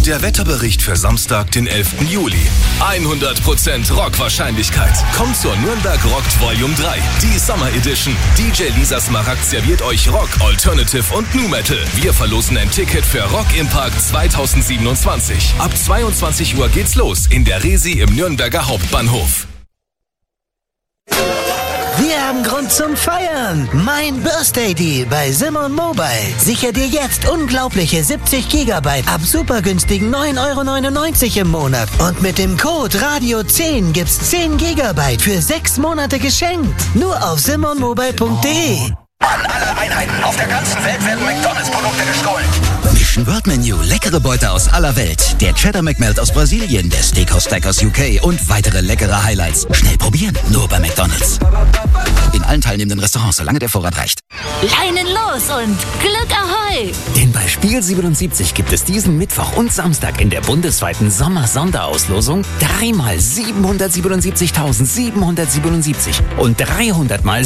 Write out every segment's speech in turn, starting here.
Der Wetterbericht für Samstag, den 11. Juli. 100% Rockwahrscheinlichkeit. Kommt zur Nürnberg Rockt Volume 3, die Summer Edition. DJ Lisa Smaragd serviert euch Rock, Alternative und Nu Metal. Wir verlosen ein Ticket für Rock im Park 2027. Ab 22 Uhr geht's los in der Resi im Nürnberger Hauptbahnhof. Wir haben Grund zum Feiern. Mein Birthday Deal bei Simon Mobile. Sicher dir jetzt unglaubliche 70 GB ab super günstigen 9,99 € im Monat. Und mit dem Code Radio10 gibt's 10 GB für 6 Monate geschenkt. Nur auf simonmobile.de. An alle Einheiten auf der ganzen Welt werden McDonalds-Produkte gestohlen. Mission Word Menu, leckere Beute aus aller Welt. Der Cheddar McMelt aus Brasilien, der Steakhouse Stack aus UK und weitere leckere Highlights. Schnell probieren, nur bei McDonalds. In allen teilnehmenden Restaurants, solange der Vorrat reicht. Leinen los und Glück Ahoi! Denn bei Spiel 77 gibt es diesen Mittwoch und Samstag in der bundesweiten Sommer-Sonderauslosung 3 mal 777.777 und 300 mal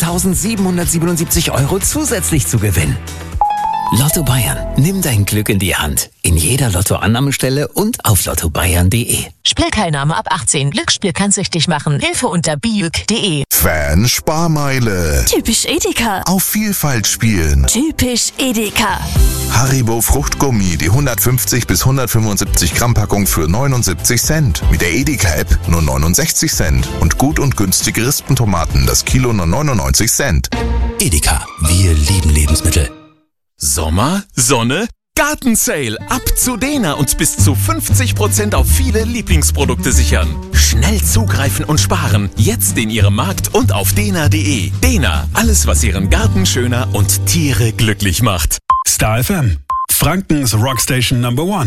7.777 € zusätzlich zu gewinnen. Lotto Bayern. Nimm dein Glück in die Hand. In jeder Lottoannahmestelle und auf lottobayern.de. Spielteilnahme ab 18. Glücksspiel kann süchtig machen. Hilfe unter biüc.de. Fan-Sparmeile. Typisch Edeka. Auf Vielfalt spielen. Typisch Edeka. Haribo Fruchtgummi, die 150 bis 175 Gramm Packung für 79 Cent. Mit der Edeka-App nur 69 Cent. Und gut und günstige Rispentomaten, das Kilo nur 99 Cent. Edeka, wir lieben Lebensmittel. Sommer, Sonne, Gartensale. Ab zu Dena und bis zu 50% auf viele Lieblingsprodukte sichern. Schnell zugreifen und sparen. Jetzt in Ihrem Markt und auf dena.de. Dena, alles was Ihren Garten schöner und Tiere glücklich macht. Star FM, Frankens Rockstation Number 1.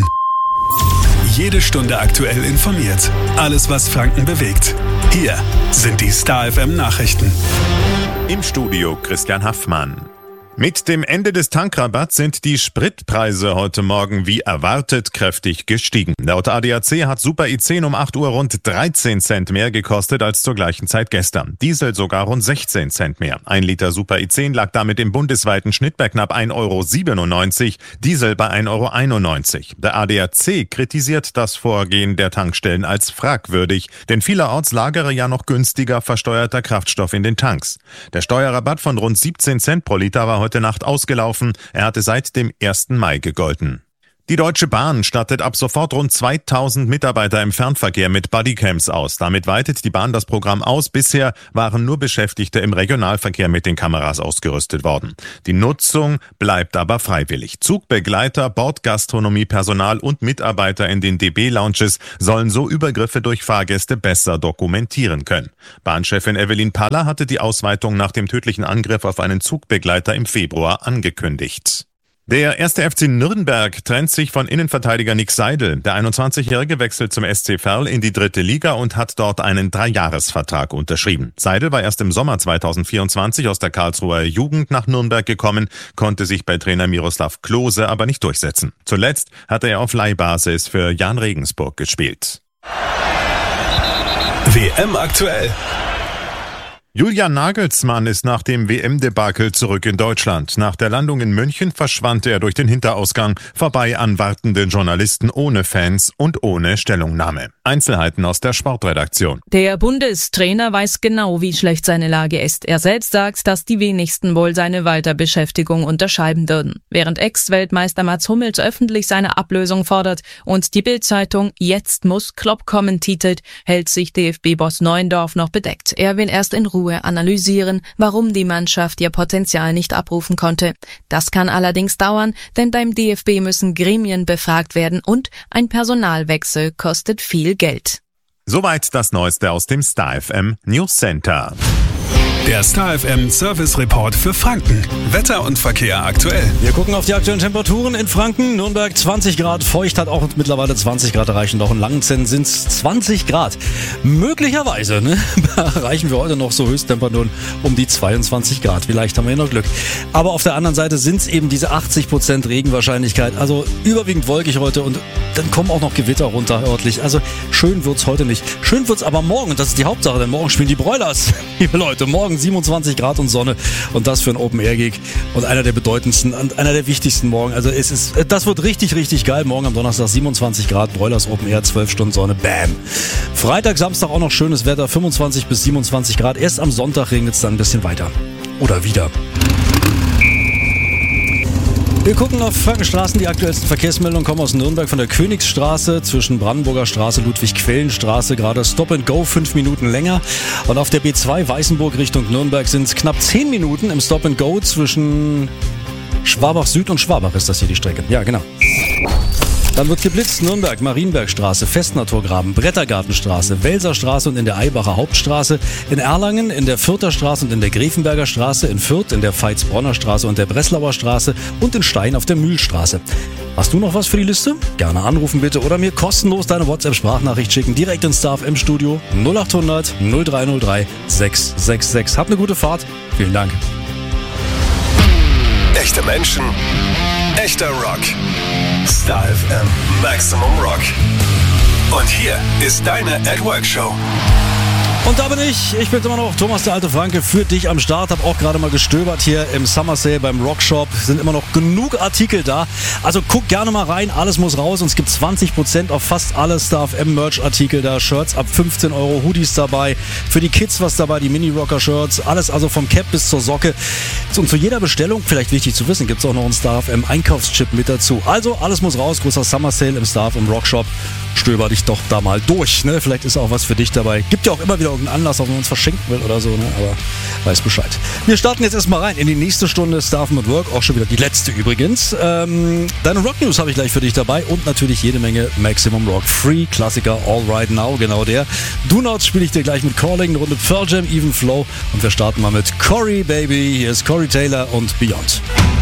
Jede Stunde aktuell informiert. Alles, was Franken bewegt. Hier sind die Star FM Nachrichten. Im Studio Christian Haffmann. Mit dem Ende des Tankrabatts sind die Spritpreise heute Morgen wie erwartet kräftig gestiegen. Laut ADAC hat Super E10 um 8 Uhr rund 13 Cent mehr gekostet als zur gleichen Zeit gestern. Diesel sogar rund 16 Cent mehr. 1 Liter Super E10 lag damit im bundesweiten Schnitt bei knapp 1,97 €, Diesel bei 1,91 €. Der ADAC kritisiert das Vorgehen der Tankstellen als fragwürdig, denn vielerorts lagere ja noch günstiger versteuerter Kraftstoff in den Tanks. Der Steuerrabatt von rund 17 Cent pro Liter war heute Nacht ausgelaufen. Er hatte seit dem 1. Mai gegolten. Die Deutsche Bahn stattet ab sofort rund 2000 Mitarbeiter im Fernverkehr mit Bodycams aus. Damit weitet die Bahn das Programm aus. Bisher waren nur Beschäftigte im Regionalverkehr mit den Kameras ausgerüstet worden. Die Nutzung bleibt aber freiwillig. Zugbegleiter, Bordgastronomiepersonal und Mitarbeiter in den DB-Lounges sollen so Übergriffe durch Fahrgäste besser dokumentieren können. Bahnchefin Evelyn Paller hatte die Ausweitung nach dem tödlichen Angriff auf einen Zugbegleiter im Februar angekündigt. Der 1. FC Nürnberg trennt sich von Innenverteidiger Nick Seidel. Der 21-Jährige wechselt zum SC Verl in die 3. Liga und hat dort einen 3-Jahres-Vertrag unterschrieben. Seidel war erst im Sommer 2024 aus der Karlsruher Jugend nach Nürnberg gekommen, konnte sich bei Trainer Miroslav Klose aber nicht durchsetzen. Zuletzt hatte er auf Leihbasis für Jan Regensburg gespielt. WM aktuell. Julian Nagelsmann ist nach dem WM-Debakel zurück in Deutschland. Nach der Landung in München verschwand er durch den Hinterausgang, vorbei an wartenden Journalisten ohne Fans und ohne Stellungnahme. Einzelheiten aus der Sportredaktion. Der Bundestrainer weiß genau, wie schlecht seine Lage ist. Er selbst sagt, dass die wenigsten wohl seine Weiterbeschäftigung unterschreiben würden. Während Ex-Weltmeister Mats Hummels öffentlich seine Ablösung fordert und die Bild-Zeitung "Jetzt muss Klopp kommen" titelt, hält sich DFB-Boss Neuendorf noch bedeckt. Er will erst in Ruhe analysieren, warum die Mannschaft ihr Potenzial nicht abrufen konnte. Das kann allerdings dauern, denn beim DFB müssen Gremien befragt werden und ein Personalwechsel kostet viel Geld. Soweit das Neueste aus dem Star FM News Center. Der Star FM Service Report für Franken. Wetter und Verkehr aktuell. Wir gucken auf die aktuellen Temperaturen in Franken. Nürnberg 20 Grad, Feucht hat auch mittlerweile 20 Grad erreicht. Und auch in Langenzenn sind es 20 Grad. Möglicherweise erreichen wir heute noch so Höchsttemperaturen um die 22 Grad. Vielleicht haben wir ja noch Glück. Aber auf der anderen Seite sind es eben diese 80% Regenwahrscheinlichkeit. Also überwiegend wolkig heute und dann kommen auch noch Gewitter runter örtlich. Also schön wird's heute nicht. Schön wird's aber morgen, und das ist die Hauptsache, denn morgen spielen die Broilers. Liebe Leute, morgen 27 Grad und Sonne und das für einen Open-Air-Gig und einer der bedeutendsten und einer der wichtigsten morgen. Also das wird richtig, richtig geil. Morgen am Donnerstag 27 Grad, Broilers Open-Air, 12 Stunden Sonne, bam. Freitag, Samstag auch noch schönes Wetter, 25 bis 27 Grad. Erst am Sonntag regnet es dann ein bisschen weiter. Oder wieder. Wir gucken auf Frankenstraßen. Die aktuellsten Verkehrsmeldungen kommen aus Nürnberg von der Königsstraße zwischen Brandenburger Straße, Ludwig-Quellen-Straße. Gerade Stop and Go 5 Minuten länger. Und auf der B2 Weißenburg Richtung Nürnberg sind es knapp 10 Minuten im Stop and Go zwischen Schwabach Süd und Schwabach ist das hier die Strecke. Ja, genau. Dann wird geblitzt Nürnberg, Marienbergstraße, Festnaturgraben, Brettergartenstraße, Welserstraße und in der Eibacher Hauptstraße, in Erlangen, in der Fürther Straße und in der Grevenberger Straße, in Fürth, in der Veitsbronner Straße und der Breslauer Straße und in Stein auf der Mühlstraße. Hast du noch was für die Liste? Gerne anrufen bitte oder mir kostenlos deine WhatsApp-Sprachnachricht schicken, direkt ins Star FM Studio 0800 0303 666. Hab eine gute Fahrt. Vielen Dank. Echte Menschen, echter Rock. Star FM Maximum Rock. Und hier ist deine At Work Show. Und da bin ich. Ich bin immer noch Thomas der alte Franke für dich am Start. Hab auch gerade mal gestöbert hier im Summer Sale beim Rockshop. Sind immer noch genug Artikel da. Also guck gerne mal rein. Alles muss raus. Und es gibt 20% auf fast alle Star FM Merch Artikel da. Shirts ab 15 €, Hoodies dabei. Für die Kids was dabei, die Mini-Rocker Shirts. Alles also vom Cap bis zur Socke. Und zu jeder Bestellung, vielleicht wichtig zu wissen, gibt es auch noch einen Star FM Einkaufschip mit dazu. Also alles muss raus. Großer Summer Sale im Star FM Rockshop. Stöber dich doch da mal durch. Ne? Vielleicht ist auch was für dich dabei. Gibt ja auch immer wieder irgendeinen Anlass, ob man uns verschenken will oder so. Ne? Aber weiß Bescheid. Wir starten jetzt erstmal rein in die nächste Stunde Star FM at Work. Auch schon wieder die letzte übrigens. Deine Rock News habe ich gleich für dich dabei. Und natürlich jede Menge Maximum Rock Free Klassiker All Right Now. Genau der. Do Not spiele ich dir gleich mit Calling. Eine Runde Pearl Jam, Even Flow. Und wir starten mal mit Corey Baby. Hier ist Corey Taylor und Beyond.